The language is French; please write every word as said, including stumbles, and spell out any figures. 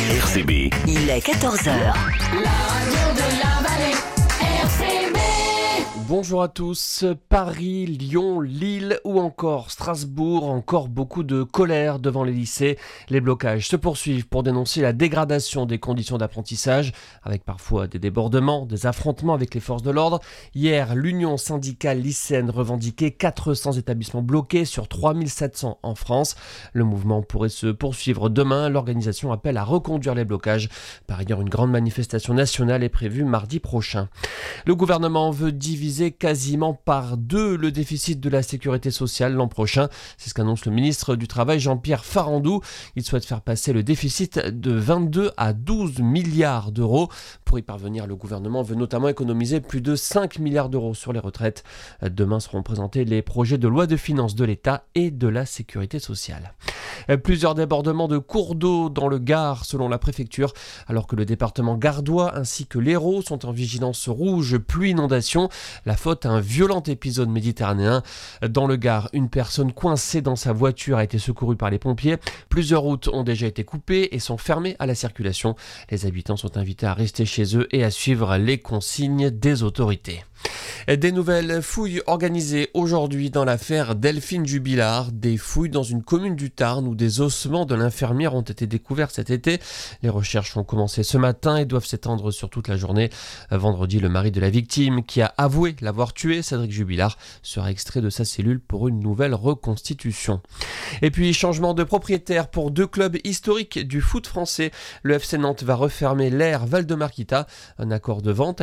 R C B. Il est quatorze heures. La radio de la vallée, R C B. Bonjour à tous. Paris, Lyon, Lille ou encore Strasbourg, encore beaucoup de colère devant les lycées. Les blocages se poursuivent pour dénoncer la dégradation des conditions d'apprentissage, avec parfois des débordements, des affrontements avec les forces de l'ordre. Hier, l'Union syndicale lycéenne revendiquait quatre cents établissements bloqués sur trois mille sept cents en France. Le mouvement pourrait se poursuivre demain. L'organisation appelle à reconduire les blocages. Par ailleurs, une grande manifestation nationale est prévue mardi prochain. Le gouvernement veut diviser quasiment par deux le déficit de la sécurité sociale l'an prochain. C'est ce qu'annonce le ministre du Travail Jean-Pierre Farandou. Il souhaite faire passer le déficit de vingt-deux à douze milliards d'euros. Pour y parvenir, le gouvernement veut notamment économiser plus de cinq milliards d'euros sur les retraites. Demain seront présentés les projets de loi de finances de l'État et de la sécurité sociale. Plusieurs débordements de cours d'eau dans le Gard selon la préfecture, alors que le département gardois ainsi que l'Hérault sont en vigilance rouge pluie-inondation. La faute à un violent épisode méditerranéen. Dans le Gard, une personne coincée dans sa voiture a été secourue par les pompiers. Plusieurs routes ont déjà été coupées et sont fermées à la circulation. Les habitants sont invités à rester chez eux et à suivre les consignes des autorités. Des nouvelles fouilles organisées aujourd'hui dans l'affaire Delphine Jubilard. Des fouilles dans une commune du Tarn où des ossements de l'infirmière ont été découverts cet été. Les recherches ont commencé ce matin et doivent s'étendre sur toute la journée. Vendredi, le mari de la victime, qui a avoué l'avoir tué, Cédric Jubilard, sera extrait de sa cellule pour une nouvelle reconstitution. Et puis, changement de propriétaire pour deux clubs historiques du foot français. Le F C Nantes va refermer l'Air Val-de-Marquita. Un accord de vente a